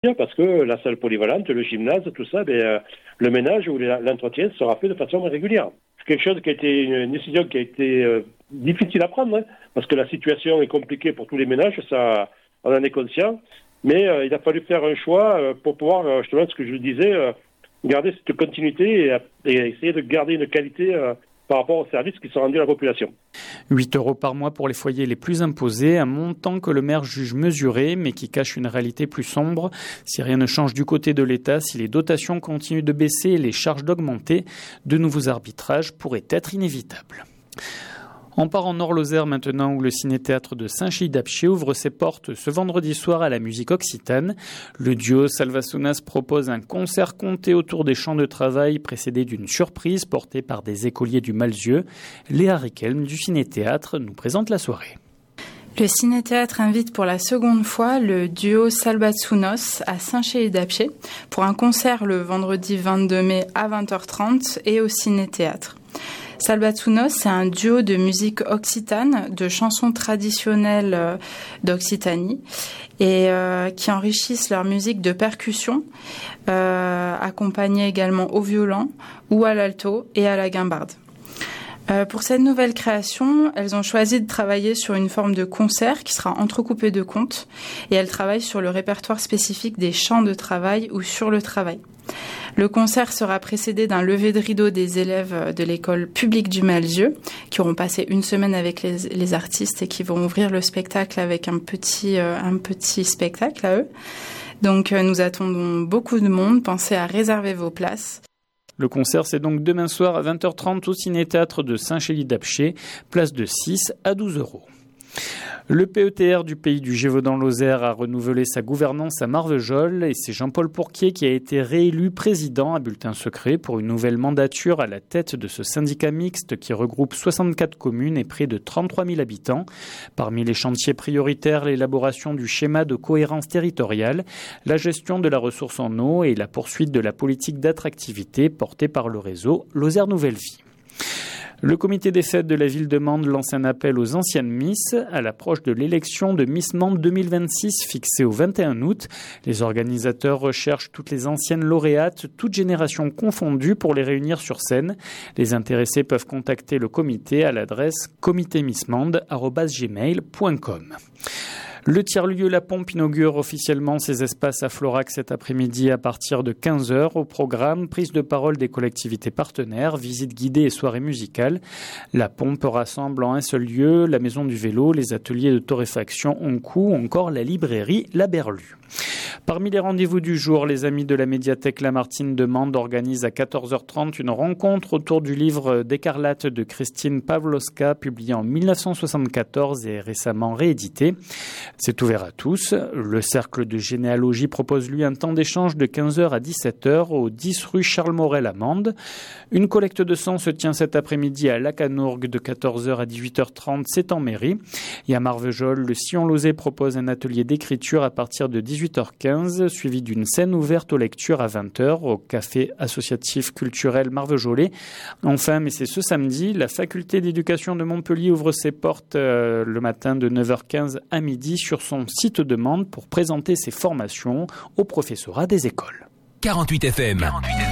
parce que la salle polyvalente, le gymnase, tout ça, le ménage ou l'entretien sera fait de façon régulière. C'est quelque chose qui a été une décision qui a été difficile à prendre, parce que la situation est compliquée pour tous les ménages, ça, on en est conscient, mais il a fallu faire un choix pour pouvoir, justement, ce que je disais, garder cette continuité et essayer de garder une qualité par rapport aux services qui sont rendus à la population. 8 € par mois pour les foyers les plus imposés, un montant que le maire juge mesuré, mais qui cache une réalité plus sombre. Si rien ne change du côté de l'État, si les dotations continuent de baisser et les charges d'augmenter, de nouveaux arbitrages pourraient être inévitables. On part en Nord-Lozère maintenant où le ciné-théâtre de Saint-Chély-d'Apcher ouvre ses portes ce vendredi soir à la musique occitane. Le duo Salvasunas propose un concert compté autour des champs de travail précédé d'une surprise portée par des écoliers du Malzieu. Léa Riquelme du ciné-théâtre nous présente la soirée. Le ciné-théâtre invite pour la seconde fois le duo Salvasunos à Saint-Chély-d'Apcher pour un concert le vendredi 22 mai à 20h30 et au ciné-théâtre. Salvasunos, c'est un duo de musique occitane, de chansons traditionnelles d'Occitanie et qui enrichissent leur musique de percussion, accompagnée également au violon ou à l'alto et à la guimbarde. Pour cette nouvelle création, elles ont choisi de travailler sur une forme de concert qui sera entrecoupé de contes et elles travaillent sur le répertoire spécifique des chants de travail ou sur le travail. Le concert sera précédé d'un lever de rideau des élèves de l'école publique du Malzieu qui auront passé une semaine avec les artistes et qui vont ouvrir le spectacle avec un petit spectacle à eux. Donc nous attendons beaucoup de monde, pensez à réserver vos places. Le concert, c'est donc demain soir à 20h30 au ciné-théâtre de Saint-Chély-d'Apcher, place de 6 à 12 €. Le PETR du pays du Gévaudan-Lozère a renouvelé sa gouvernance à Marvejols et c'est Jean-Paul Pourquier qui a été réélu président à bulletin secret pour une nouvelle mandature à la tête de ce syndicat mixte qui regroupe 64 communes et près de 33 000 habitants. Parmi les chantiers prioritaires, l'élaboration du schéma de cohérence territoriale, la gestion de la ressource en eau et la poursuite de la politique d'attractivité portée par le réseau Lozère Nouvelle Vie. Le comité des fêtes de la ville de Mende lance un appel aux anciennes Miss à l'approche de l'élection de Miss Mende 2026 fixée au 21 août. Les organisateurs recherchent toutes les anciennes lauréates, toutes générations confondues pour les réunir sur scène. Les intéressés peuvent contacter le comité à l'adresse comitémissmende@gmail.com. Le tiers-lieu La Pompe inaugure officiellement ses espaces à Florac cet après-midi à partir de 15h. Au programme, prise de parole des collectivités partenaires, visite guidée et soirée musicale. La Pompe rassemble en un seul lieu la maison du vélo, les ateliers de torréfaction Oncoup ou encore la librairie La Berlue. Parmi les rendez-vous du jour, les amis de la médiathèque Lamartine de Mende organisent à 14h30 une rencontre autour du livre d'Écarlate de Christine Pawlowska, publié en 1974 et récemment réédité. C'est ouvert à tous. Le cercle de généalogie propose lui un temps d'échange de 15h à 17h au 10 rue Charles Morel à Mende. Une collecte de sang se tient cet après-midi à Lacanourgue de 14h à 18h30, c'est en mairie. Et à Marvejols, le Sillon Lauzet propose un atelier d'écriture à partir de 18h15, suivi d'une scène ouverte aux lectures à 20h au café associatif culturel Marvejolais. Enfin, mais c'est ce samedi, la faculté d'éducation de Montpellier ouvre ses portes le matin de 9h15 à midi sur son site de Mende pour présenter ses formations au professorat des écoles. 48 FM.